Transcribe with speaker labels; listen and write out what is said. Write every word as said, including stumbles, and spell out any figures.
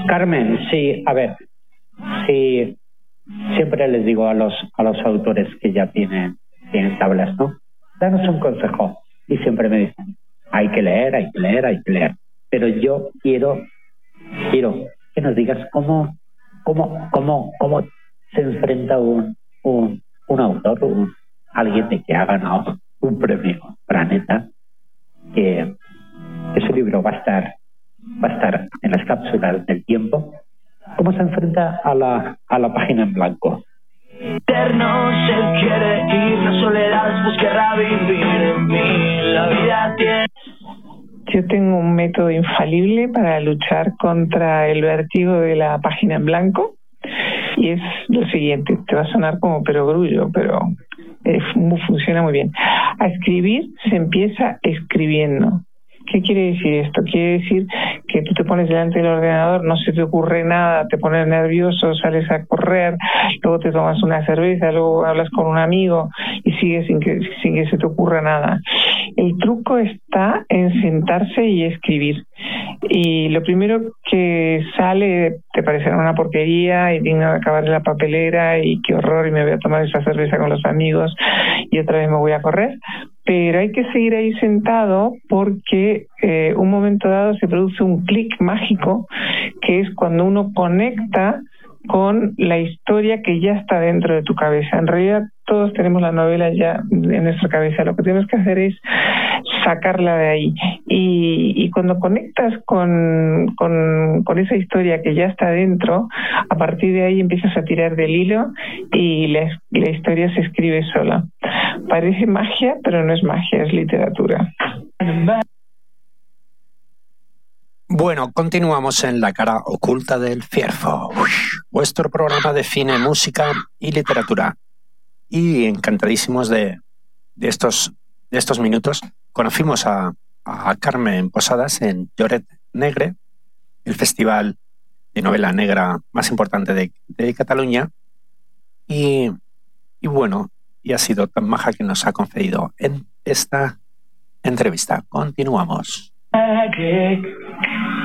Speaker 1: Carmen, sí, a ver, sí, siempre les digo a los a los autores que ya tienen, tienen tablas, ¿no? Danos un consejo. Y siempre me dicen, hay que leer, hay que leer, hay que leer. Pero yo quiero, quiero que nos digas cómo, cómo, cómo, cómo se enfrenta un, un, un autor, un, alguien de que ha ganado un premio Planeta, que ese libro va a estar, va a estar en las cápsulas del tiempo. ¿Cómo se enfrenta a la, a la página en blanco?
Speaker 2: Eterno se quiere ir, la soledad pues querrá vivir en mí, la vida tiene...
Speaker 3: Yo tengo un método infalible para luchar contra el vértigo de la página en blanco y es lo siguiente, te va a sonar como perogrullo, pero eh, funciona muy bien. A escribir se empieza escribiendo. ¿Qué quiere decir esto? Quiere decir que tú te pones delante del ordenador, no se te ocurre nada, te pones nervioso, sales a correr, luego te tomas una cerveza, luego hablas con un amigo y sigues sin que, sin que se te ocurra nada. El truco está en sentarse y escribir. Y lo primero que sale te parecerá una porquería y digno de acabar en la papelera y qué horror y me voy a tomar esa cerveza con los amigos y otra vez me voy a correr. Pero hay que seguir ahí sentado porque eh, un momento dado se produce un clic mágico que es cuando uno conecta con la historia que ya está dentro de tu cabeza. En realidad todos tenemos la novela ya en nuestra cabeza. Lo que tenemos que hacer es sacarla de ahí. Y, y cuando conectas con, con, con esa historia que ya está dentro, a partir de ahí empiezas a tirar del hilo y la, la historia se escribe sola. Parece magia, pero no es magia, es literatura.
Speaker 4: Bueno, continuamos en La cara oculta del Fierfo, vuestro programa de cine, música y literatura. Y encantadísimos de, de, estos, de estos minutos. Conocimos a, a Carmen Posadas en Lloret Negre, el festival de novela negra más importante de, de Cataluña. Y, y bueno, y ha sido tan maja que nos ha concedido en esta entrevista. Continuamos.
Speaker 2: Magic.